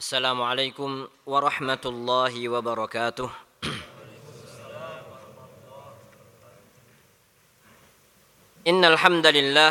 Assalamualaikum warahmatullahi wabarakatuh. Innal hamdalillah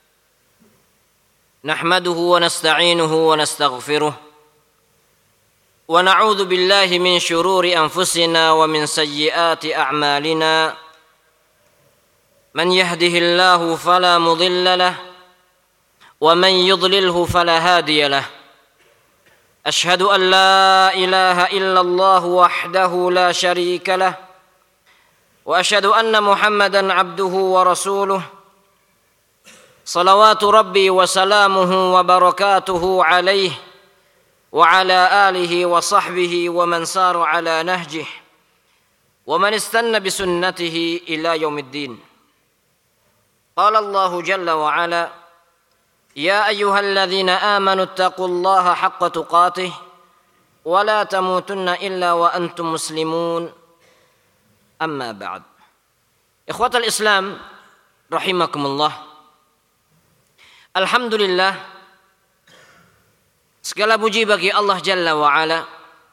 nahmaduhu wa nasta'inuhu wa nastaghfiruh wa na'udzu billahi min shururi anfusina wa min sayyiati a'malina. Man yahdihillahu fala mudilla lahu wa man yudlilhu fala hadiya lahu. أشهد أن لا إله إلا الله وحده لا شريك له وأشهد أن محمدا عبده ورسوله صلوات ربي وسلامه وبركاته عليه وعلى آله وصحبه ومن سار على نهجه ومن استنى بسنته إلى يوم الدين. قال الله جل وعلا: يا أيها الذين آمنوا اتقوا الله حق تقاته ولا تموتن إلا وأنتم مسلمون. أما بعد. إخوة الإسلام رحمكم الله. Alhamdulillah, segala puji bagi Allah Jalla wa'ala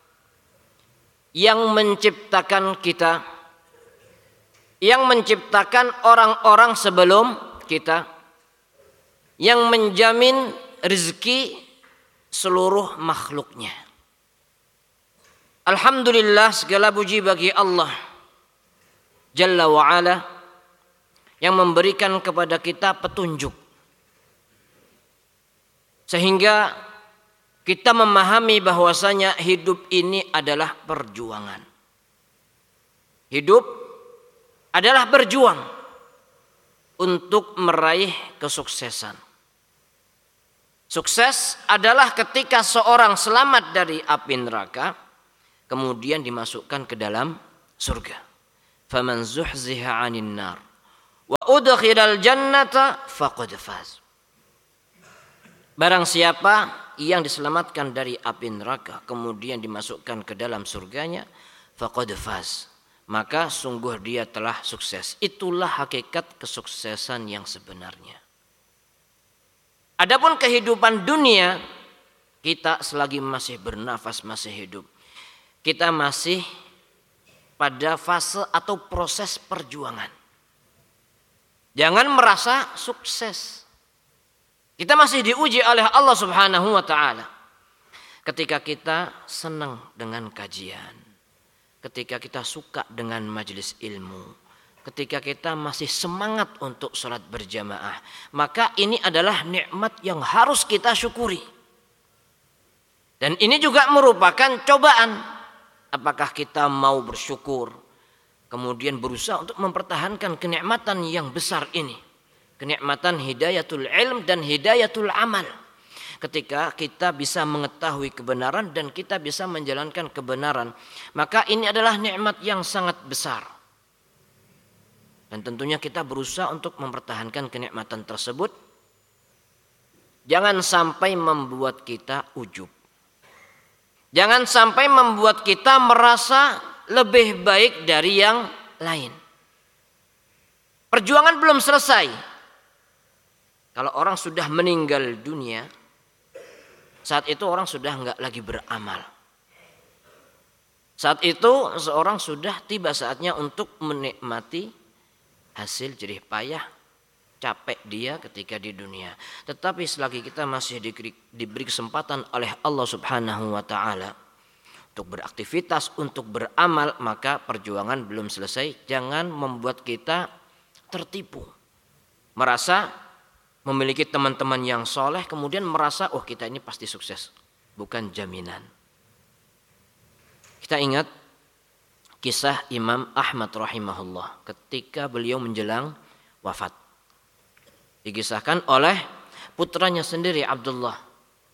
yang menciptakan kita, yang menciptakan orang-orang sebelum kita, yang menjamin rezeki seluruh makhluknya. Alhamdulillah, segala puji bagi Allah Jalla wa'ala yang memberikan kepada kita petunjuk, sehingga kita memahami bahwasanya hidup ini adalah perjuangan. Hidup adalah berjuang untuk meraih kesuksesan. Sukses adalah ketika seorang selamat dari api neraka, kemudian dimasukkan ke dalam surga. Faman zuhziha 'anil nar wa udkhilal jannata faqad faz. Barang siapa yang diselamatkan dari api neraka kemudian dimasukkan ke dalam surganya, faqad faz, maka sungguh dia telah sukses. Itulah hakikat kesuksesan yang sebenarnya. Adapun kehidupan dunia, kita selagi masih bernafas, masih hidup, kita masih pada fase atau proses perjuangan. Jangan merasa sukses. Kita masih diuji oleh Allah Subhanahu wa ta'ala. Ketika kita senang dengan kajian, ketika kita suka dengan majelis ilmu, ketika kita masih semangat untuk sholat berjamaah, maka ini adalah nikmat yang harus kita syukuri. Dan ini juga merupakan cobaan. Apakah kita mau bersyukur, kemudian berusaha untuk mempertahankan kenikmatan yang besar ini, kenikmatan hidayatul ilm dan hidayatul amal. Ketika kita bisa mengetahui kebenaran dan kita bisa menjalankan kebenaran, maka ini adalah nikmat yang sangat besar. Dan tentunya kita berusaha untuk mempertahankan kenikmatan tersebut. Jangan sampai membuat kita ujub. Jangan sampai membuat kita merasa lebih baik dari yang lain. Perjuangan belum selesai. Kalau orang sudah meninggal dunia, saat itu orang sudah enggak lagi beramal. Saat itu seorang sudah tiba saatnya untuk menikmati hasil jerih payah, capek dia ketika di dunia. Tetapi selagi kita masih diberi kesempatan oleh Allah Subhanahu wa ta'ala untuk beraktivitas, untuk beramal, maka perjuangan belum selesai. Jangan membuat kita tertipu, merasa memiliki teman-teman yang soleh, kemudian merasa oh kita ini pasti sukses. Bukan jaminan. Kita ingat kisah Imam Ahmad rahimahullah ketika beliau menjelang wafat. Dikisahkan oleh putranya sendiri Abdullah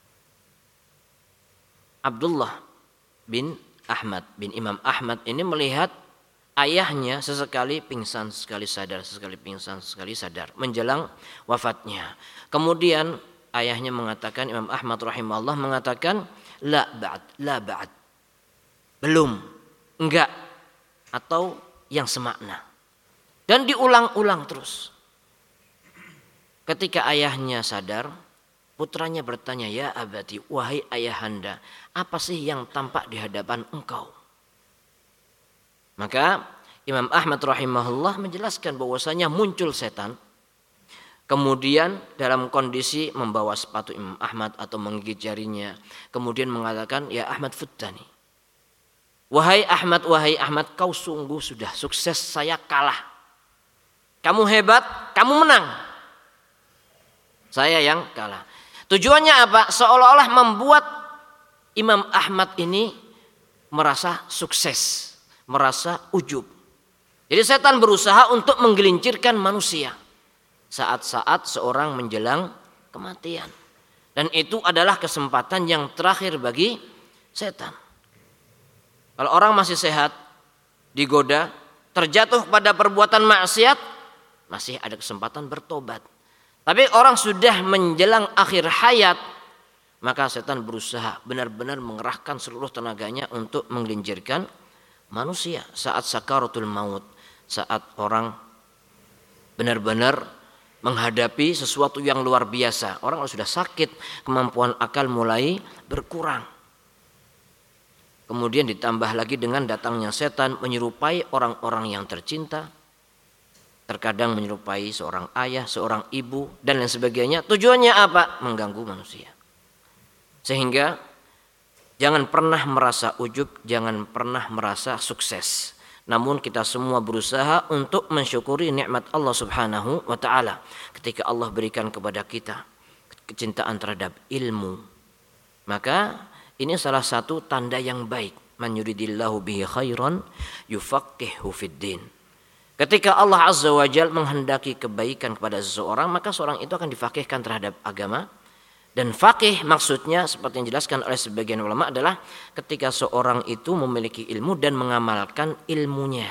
bin Ahmad bin Imam Ahmad ini melihat ayahnya sesekali pingsan, sekali sadar, sesekali pingsan, sekali sadar menjelang wafatnya. Kemudian ayahnya mengatakan, Imam Ahmad rahimahullah mengatakan, la ba'd, belum, enggak, atau yang semakna. Dan diulang-ulang terus. Ketika ayahnya sadar, Putranya bertanya, ya abati, wahai ayahanda, apa sih yang tampak di hadapan engkau? Maka Imam Ahmad rahimahullah menjelaskan bahwasanya muncul setan. Kemudian dalam kondisi membawa sepatu Imam Ahmad atau menggigit jarinya. Kemudian mengatakan, ya Ahmad futtani. Wahai Ahmad, kau sungguh sudah sukses, saya kalah. Kamu hebat, kamu menang. Saya yang kalah. Tujuannya apa? Seolah-olah membuat Imam Ahmad ini merasa sukses, merasa ujub. Jadi setan berusaha untuk menggelincirkan manusia saat-saat seorang menjelang kematian. Dan itu adalah kesempatan yang terakhir bagi setan. Kalau orang masih sehat, digoda, terjatuh pada perbuatan maksiat, masih ada kesempatan bertobat. Tapi orang sudah menjelang akhir hayat, maka setan berusaha benar-benar mengerahkan seluruh tenaganya untuk menggelincirkan manusia saat sakaratul maut, saat orang benar-benar menghadapi sesuatu yang luar biasa. Orang kalau sudah sakit, kemampuan akal mulai berkurang. Kemudian ditambah lagi dengan datangnya setan menyerupai orang-orang yang tercinta. Terkadang menyerupai seorang ayah, seorang ibu, dan lain sebagainya. Tujuannya apa? Mengganggu manusia. Sehingga jangan pernah merasa ujub, jangan pernah merasa sukses. Namun kita semua berusaha untuk mensyukuri nikmat Allah Subhanahu wa taala ketika Allah berikan kepada kita kecintaan terhadap ilmu. Maka ini salah satu tanda yang baik. Man yuridillahu bihi khairan yufaqihu fiddin. Ketika Allah Azza wa Jalla menghendaki kebaikan kepada seseorang, maka seorang itu akan difaqihkan terhadap agama. Dan faqih maksudnya seperti yang dijelaskan oleh sebagian ulama adalah ketika seorang itu memiliki ilmu dan mengamalkan ilmunya.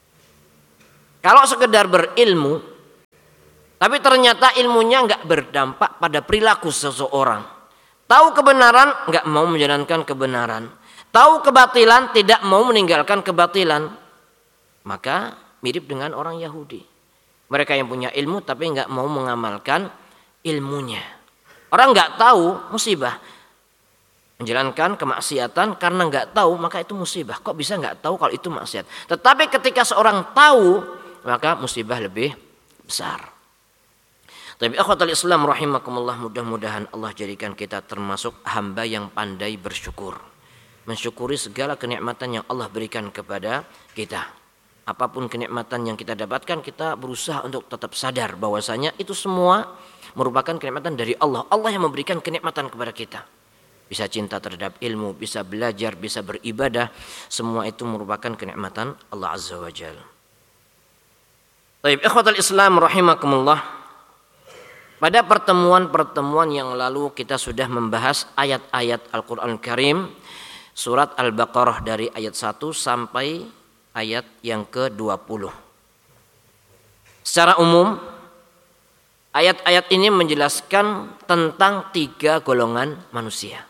Kalau sekedar berilmu, tapi ternyata ilmunya enggak berdampak pada perilaku seseorang. Tahu kebenaran, enggak mau menjalankan kebenaran. Tahu kebatilan, tidak mau meninggalkan kebatilan. Maka mirip dengan orang Yahudi. Mereka yang punya ilmu tapi enggak mau mengamalkan ilmunya. Orang enggak tahu musibah. Menjalankan kemaksiatan karena enggak tahu maka itu musibah. Kok bisa enggak tahu kalau itu maksiat? Tetapi ketika seorang tahu maka musibah lebih besar. Tapi akhwatul Islam rahimakumullah, mudah-mudahan Allah jadikan kita termasuk hamba yang pandai bersyukur. Mensyukuri segala kenikmatan yang Allah berikan kepada kita. Apapun kenikmatan yang kita dapatkan, kita berusaha untuk tetap sadar bahwasanya itu semua merupakan kenikmatan dari Allah. Allah yang memberikan kenikmatan kepada kita. Bisa cinta terhadap ilmu, bisa belajar, bisa beribadah. Semua itu merupakan kenikmatan Allah Azza wa Jalla. Baik, ikhwatul Islam rahimakumullah. Pada pertemuan-pertemuan yang lalu kita sudah membahas ayat-ayat Al-Quran Karim. Surat Al-Baqarah dari ayat 1 sampai ayat yang ke-20. Secara umum, ayat-ayat ini menjelaskan tentang 3 golongan manusia.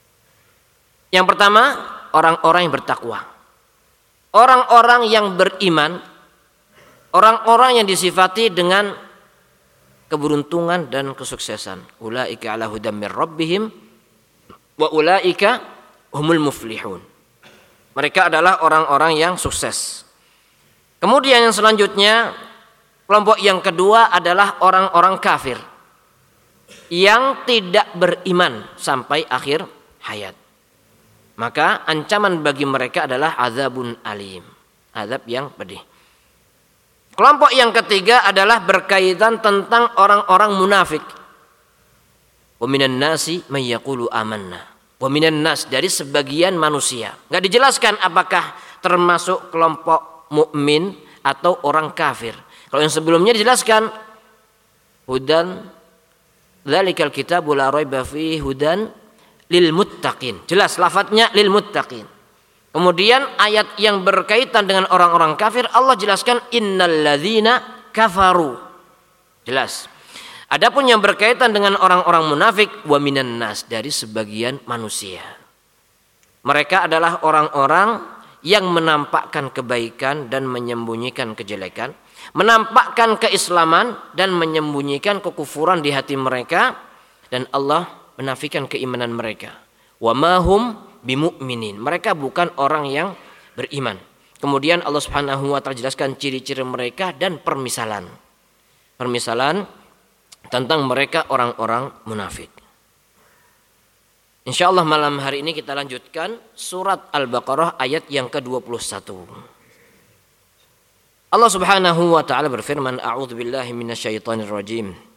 Yang pertama, orang-orang yang bertakwa. Orang-orang yang beriman. Orang-orang yang disifati dengan keberuntungan dan kesuksesan. Ulaika ala hudam mir rabbihim wa ulaika humul muflihun. Mereka adalah orang-orang yang sukses. Kemudian yang selanjutnya, kelompok yang kedua adalah orang-orang kafir yang tidak beriman sampai akhir hayat. Maka ancaman bagi mereka adalah azabun alim, azab yang pedih. Kelompok yang ketiga adalah berkaitan tentang orang-orang munafik. Wa minan nasi may yaqulu amanna. Wa minan nas, dari sebagian manusia. Enggak dijelaskan apakah termasuk kelompok mukmin atau orang kafir. Kalau yang sebelumnya dijelaskan hudan dzalikal kitabu la raiba fihi hudan lil muttaqin. Jelas lafadznya lil muttaqin. Kemudian ayat yang berkaitan dengan orang-orang kafir Allah jelaskan innalladzina kafaru. Jelas. Adapun yang berkaitan dengan orang-orang munafik wa minan nas, dari sebagian manusia. Mereka adalah orang-orang yang menampakkan kebaikan dan menyembunyikan kejelekan, menampakkan keislaman dan menyembunyikan kekufuran di hati mereka, Dan Allah menafikan keimanan mereka. Wa ma hum bimu'minin. Mereka bukan orang yang beriman. Kemudian Allah Subhanahu wa taala jelaskan ciri-ciri mereka dan permisalan. Permisalan tentang mereka orang-orang munafik. Insyaallah malam hari ini kita lanjutkan surat Al-Baqarah ayat yang ke-21. Allah Subhanahu wa taala berfirman, A'udzu billahi minasyaitonir rajim.